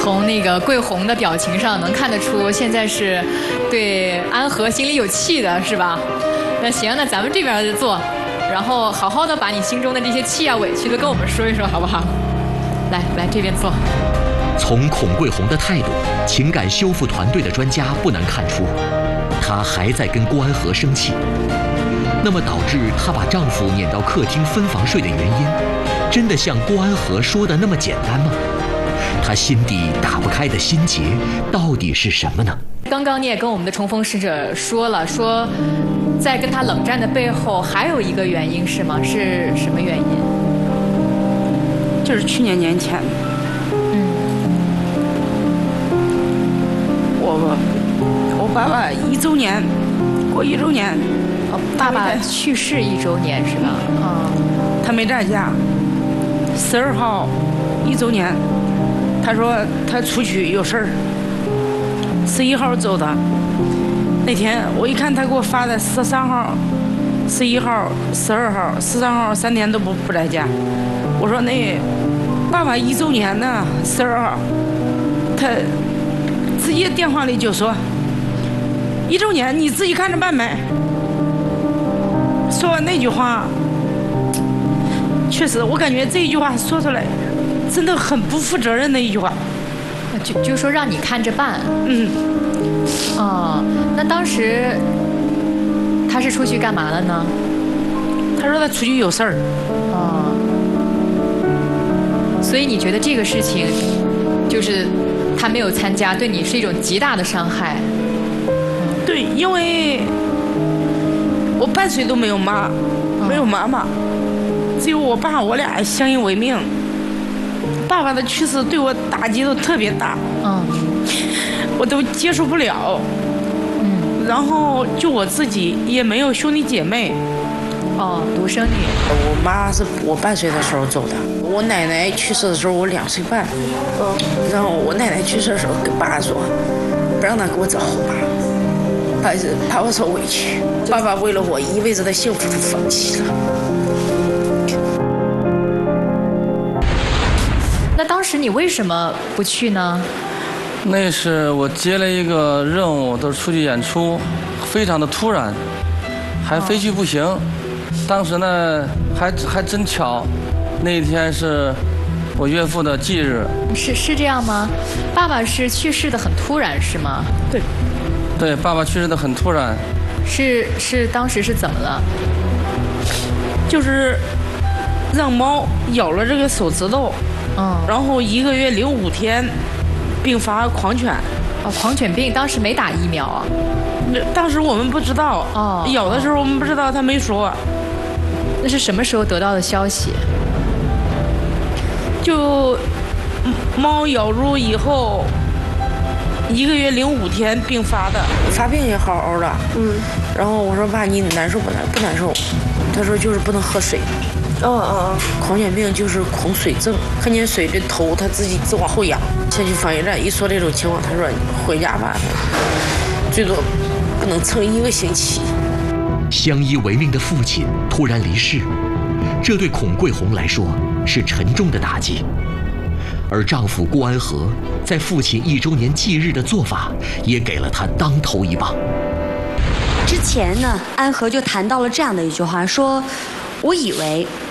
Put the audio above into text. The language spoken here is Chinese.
从那个桂红的表情上能看得出，现在是对安和心里有气的，是吧？那行，那咱们这边坐，然后好好的把你心中的这些气啊、委屈都跟我们说一说，好不好？来这边坐。 从孔桂红的态度，情感修复团队的专家不难看出，她还在跟郭安和生气。那么导致她把丈夫撵到客厅分房睡的原因，真的像郭安和说的那么简单吗？她心底打不开的心结到底是什么呢？ 刚刚你也跟我们的冲锋使者说了，说在跟他冷战的背后还有一个原因是吗？是什么原因？ 就是去年年前，我爸爸1周年，过1周年， 爸爸去世1周年是吧？ 他没在家。12号1周年，他说他出去有事儿。11号走的。那天我一看他给我发的13号、11号、12号、13号3天都不在家。我说那爸爸1周年呢，12号，他直接电话里就说1周年你自己看着办呗。说完那句话，确实我感觉这一句话说出来真的很不负责任的一句话。 就说让你看着办。那当时他是出去干嘛了呢？ 他说他出去有事儿。 所以你觉得这个事情就是他没有参加，对你是一种极大的伤害？ 对，因为我半岁都没有妈，没有妈妈，只有我爸，我俩相依为命。爸爸的去世对我打击都特别大，我都接受不了。然后就我自己也没有兄弟姐妹。 独生女。 我妈是我半岁的时候走的，我奶奶去世的时候我2岁半。然后我奶奶去世的时候跟爸说，不让他给我找后爸，怕我受委屈。爸爸为了我一辈子的幸福就放弃了。 那当时你为什么不去呢？ 那是我接了一个任务，都是出去演出，非常的突然，还非去不行。当时呢，还真巧，那一天是我岳父的忌日。 是这样吗？爸爸是去世的很突然是吗？ 对，爸爸去世的很突然。 是当时是怎么了？ 就是让猫咬了这个手指头。然后1个月零5天，并发狂犬。 狂犬病当时没打疫苗啊？ 当时我们不知道。咬的时候我们不知道，他没说。 那是什么时候得到的消息？ 就猫咬入以后1个月零5天并发的，发病也好好的。然后我说爸，你难受不难受？他说就是不能喝水。狂犬病就是恐水症，看见水的头他自己直往后仰。先去防疫站一说这种情况，他说回家吧，最多不能撑1个星期。 相依为命的父亲突然离世，这对孔桂红来说是沉重的打击。而丈夫郭安和在父亲1周年忌日的做法，也给了他当头一棒。 之前呢，安和就谈到了这样的一句话，说：“我以为